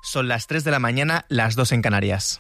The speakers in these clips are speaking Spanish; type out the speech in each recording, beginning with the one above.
Son las 3 de la mañana, las 2 en Canarias.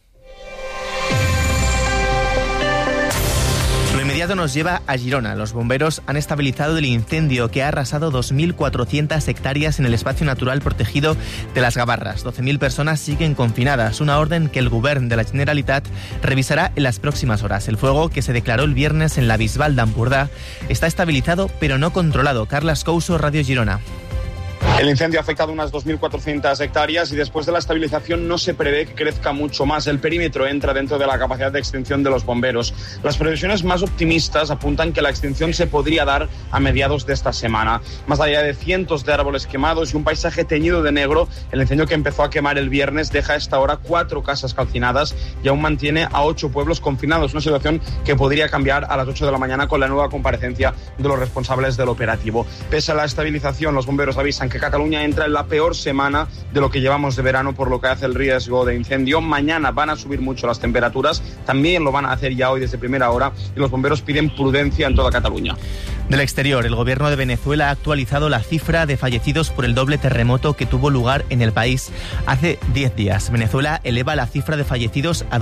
Lo inmediato nos lleva a Girona. Los bomberos han estabilizado el incendio que ha arrasado 2.400 hectáreas en el espacio natural protegido de las Gavarras. 12.000 personas siguen confinadas, una orden que el Govern de la Generalitat revisará en las próximas horas. El fuego, que se declaró el viernes en la Bisbal d'Empordà, está estabilizado pero no controlado. Carles Couso, Radio Girona. El incendio ha afectado unas 2.400 hectáreas y después de la estabilización no se prevé que crezca mucho más. El perímetro entra dentro de la capacidad de extinción de los bomberos. Las previsiones más optimistas apuntan que la extinción se podría dar a mediados de esta semana. Más allá de cientos de árboles quemados y un paisaje teñido de negro, el incendio que empezó a quemar el viernes deja a esta hora 4 casas calcinadas y aún mantiene a 8 pueblos confinados. Una situación que podría cambiar a las 8 de la mañana con la nueva comparecencia de los responsables del operativo. Pese a la estabilización, los bomberos avisan que Cataluña entra en la peor semana de lo que llevamos de verano por lo que hace el riesgo de incendio. Mañana van a subir mucho las temperaturas, también lo van a hacer ya hoy desde primera hora, y los bomberos piden prudencia en toda Cataluña. Del exterior, el gobierno de Venezuela ha actualizado la cifra de fallecidos por el doble terremoto que tuvo lugar en el país hace 10 días. Venezuela eleva la cifra de fallecidos a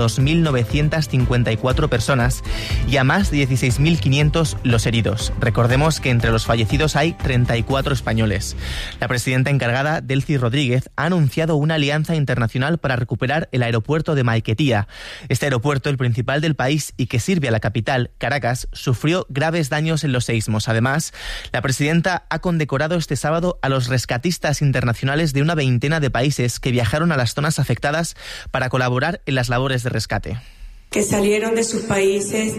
2.954 personas y a más de 16.500 los heridos. Recordemos que entre los fallecidos hay 34 españoles. La presidenta encargada, Delcy Rodríguez, ha anunciado una alianza internacional para recuperar el aeropuerto de Maiquetía. Este aeropuerto, el principal del país y que sirve a la capital, Caracas, sufrió graves daños en los seísmos. Además, la presidenta ha condecorado este sábado a los rescatistas internacionales de una veintena de países que viajaron a las zonas afectadas para colaborar en las labores de rescate. Que salieron de sus países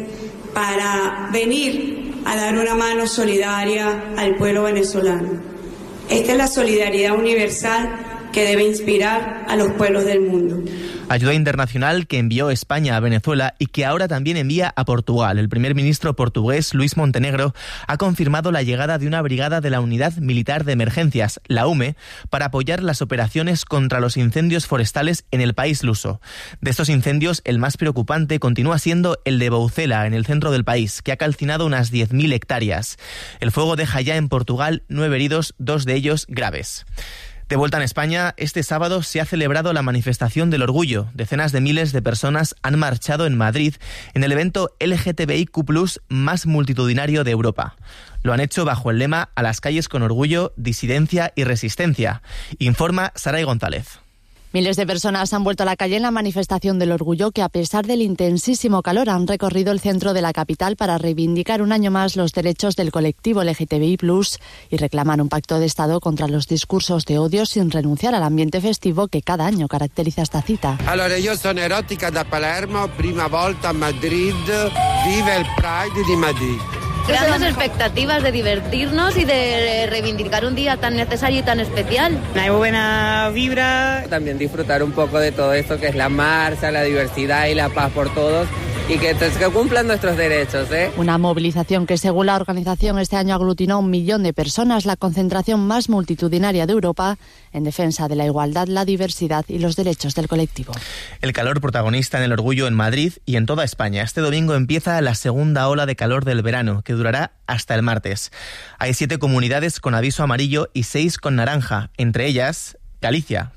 para venir a dar una mano solidaria al pueblo venezolano. Esta es la solidaridad universal que debe inspirar a los pueblos del mundo. Ayuda internacional que envió España a Venezuela y que ahora también envía a Portugal. El primer ministro portugués, Luís Montenegro, ha confirmado la llegada de una brigada de la Unidad Militar de Emergencias, la UME, para apoyar las operaciones contra los incendios forestales en el país luso. De estos incendios, el más preocupante continúa siendo el de Boucela, en el centro del país, que ha calcinado unas 10.000 hectáreas. El fuego deja ya en Portugal 9 heridos, 2 de ellos graves. De vuelta en España, este sábado se ha celebrado la manifestación del orgullo. Decenas de miles de personas han marchado en Madrid en el evento LGTBIQ+ más multitudinario de Europa. Lo han hecho bajo el lema "A las calles con orgullo, disidencia y resistencia", informa Saray González. Miles de personas han vuelto a la calle en la manifestación del orgullo que, a pesar del intensísimo calor, han recorrido el centro de la capital para reivindicar un año más los derechos del colectivo LGTBI+ y reclamar un pacto de Estado contra los discursos de odio sin renunciar al ambiente festivo que cada año caracteriza esta cita. Allora, io sono erotica da Palermo, prima volta a Madrid, vive el Pride di Madrid. Grandes expectativas de divertirnos y de reivindicar un día tan necesario y tan especial. Hay buena vibra. También disfrutar un poco de todo esto que es la marcha, la diversidad y la paz por todos. Y que cumplan nuestros derechos, ¿eh? Una movilización que, según la organización, este año aglutinó a 1 millón de personas, la concentración más multitudinaria de Europa en defensa de la igualdad, la diversidad y los derechos del colectivo. El calor protagonista en el orgullo en Madrid y en toda España. Este domingo empieza la segunda ola de calor del verano, que durará hasta el martes. Hay 7 comunidades con aviso amarillo y 6 con naranja, entre ellas Galicia.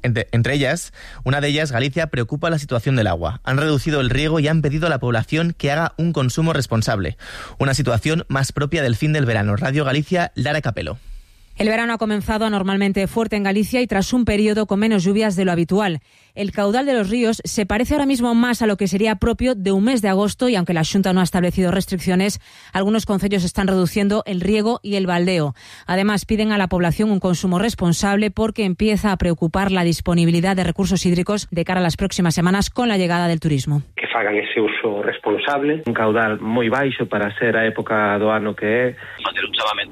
Una de ellas, Galicia, preocupa la situación del agua. Han reducido el riego y han pedido a la población que haga un consumo responsable. Una situación más propia del fin del verano. Radio Galicia, Lara Capelo. El verano ha comenzado anormalmente fuerte en Galicia y tras un periodo con menos lluvias de lo habitual. El caudal de los ríos se parece ahora mismo más a lo que sería propio de un mes de agosto y aunque la Xunta no ha establecido restricciones, algunos concellos están reduciendo el riego y el baldeo. Además, piden a la población un consumo responsable porque empieza a preocupar la disponibilidad de recursos hídricos de cara a las próximas semanas con la llegada del turismo. Que fagan ese uso responsable, un caudal moi baixo para ser a época do ano que é. Facer un chamamento